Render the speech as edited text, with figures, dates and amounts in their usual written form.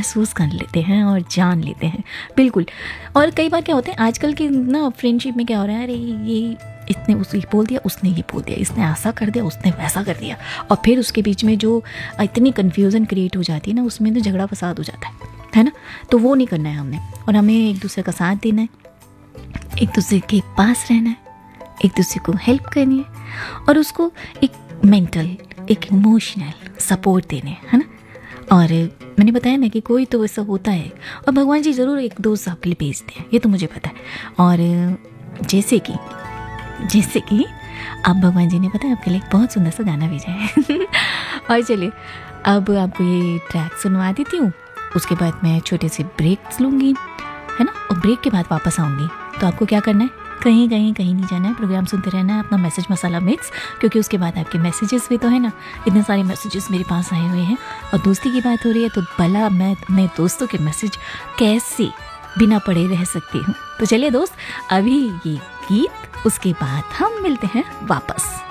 महसूस कर लेते हैं और जान लेते हैं। बिल्कुल। और कई बार क्या होता है आजकल की ना फ्रेंडशिप में क्या हो रहा है, अरे ये इसने उसने ये बोल दिया, उसने ये बोल दिया, इसने ऐसा कर दिया, उसने वैसा कर दिया, और फिर उसके बीच में जो इतनी कन्फ्यूज़न क्रिएट हो जाती है ना, उसमें तो झगड़ा फसाद हो जाता है ना। तो वो नहीं करना है हमने, और हमें एक दूसरे का साथ देना है, एक दूसरे के पास रहना है, एक दूसरे को हेल्प करनी है, और उसको एक मेंटल, एक इमोशनल सपोर्ट देने, है ना। और मैंने बताया ना कि कोई तो ऐसा होता है, और भगवान जी ज़रूर एक दोस्त आपके लिए भेजते हैं, ये तो मुझे पता है। और जैसे कि अब भगवान जी ने पता है आपके लिए एक बहुत सुंदर सा गाना भेजा है और चलिए अब आपको ये ट्रैक सुनवा देती हूँ, उसके बाद मैं छोटे से ब्रेक्स लूँगी, है ना, और ब्रेक के बाद वापस आऊँगी। तो आपको क्या करना है, कहीं नहीं जाना है, प्रोग्राम सुनते रहना है अपना मैसेज मसाला मिक्स, क्योंकि उसके बाद आपके मैसेजेस भी तो है ना, इतने सारे मैसेजेस मेरे पास आए हुए हैं। और दोस्ती की बात हो रही है तो भला मैं अपने दोस्तों के मैसेज कैसे बिना पढ़े रह सकती हूँ। तो चलिए दोस्त, अभी ये गीत, उसके बाद हम मिलते हैं वापस।